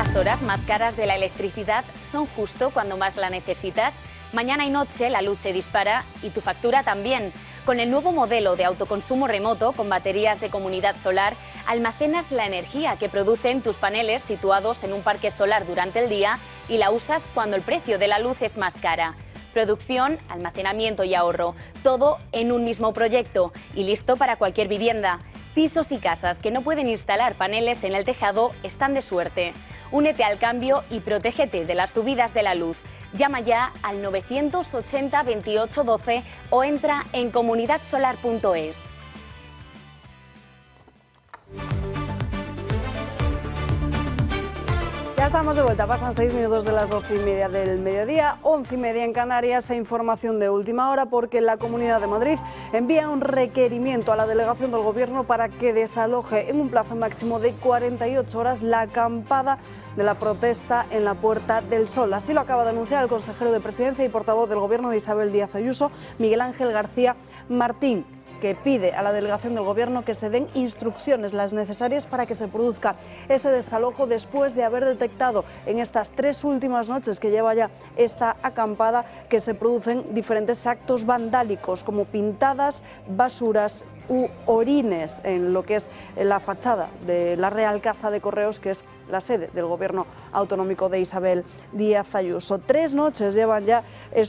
Las horas más caras de la electricidad son justo cuando más la necesitas. Mañana y noche la luz se dispara y tu factura también. Con el nuevo modelo de autoconsumo remoto con baterías de comunidad solar, almacenas la energía que producen tus paneles situados en un parque solar durante el día y la usas cuando el precio de la luz es más cara. Producción, almacenamiento y ahorro, todo en un mismo proyecto y listo para cualquier vivienda. Pisos y casas que no pueden instalar paneles en el tejado están de suerte. Únete al cambio y protégete de las subidas de la luz. Llama ya al 980 28 12 o entra en comunidadsolar.es. Ya estamos de vuelta, pasan 6 minutos de las 12:30 del mediodía, 11:30 en Canarias, e información de última hora porque la Comunidad de Madrid envía un requerimiento a la delegación del Gobierno para que desaloje en un plazo máximo de 48 horas la acampada de la protesta en la Puerta del Sol. Así lo acaba de anunciar el consejero de Presidencia y portavoz del Gobierno de Isabel Díaz Ayuso, Miguel Ángel García Martín, que pide a la delegación del Gobierno que se den instrucciones las necesarias para que se produzca ese desalojo después de haber detectado en estas 3 últimas noches que lleva ya esta acampada que se producen diferentes actos vandálicos como pintadas, basuras u orines en lo que es la fachada de la Real Casa de Correos, que es la sede del Gobierno autonómico de Isabel Díaz Ayuso. 3 noches llevan ya